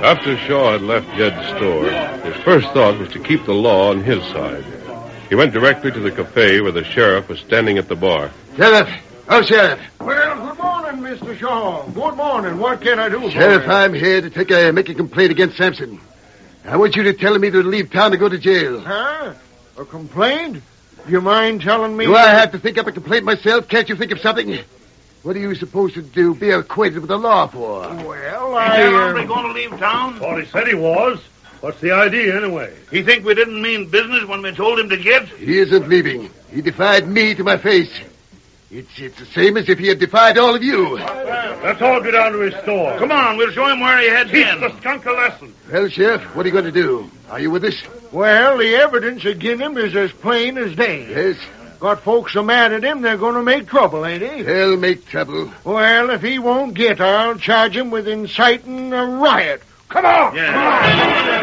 After Shaw had left Jed's store, his first thought was to keep the law on his side. He went directly to the cafe where the sheriff was standing at the bar. Sheriff! Oh, Sheriff! Well, good morning, Mr. Shaw. Good morning. What can I do for you? Sheriff, I'm here to make a complaint against Sampson. I want you to tell him either to leave town or go to jail. Huh? A complaint? You mind telling me? Do I have to think up a complaint myself? Can't you think of something? What are you supposed to do? Be acquainted with the law for? Well, Is that hombre going to leave town? Well, he said he was. What's the idea, anyway? He think we didn't mean business when we told him to get? He isn't leaving. He defied me to my face. It's the same as if he had defied all of you. Let's all go down to his store. Come on, we'll show him where he heads Teach in. the skunk a lesson. Well, Sheriff, what are you going to do? Are you with us? Well, the evidence against him is as plain as day. Yes. Got folks so mad at him, they're going to make trouble, ain't they? They'll make trouble. Well, if he won't get, I'll charge him with inciting a riot. Come on! Yeah.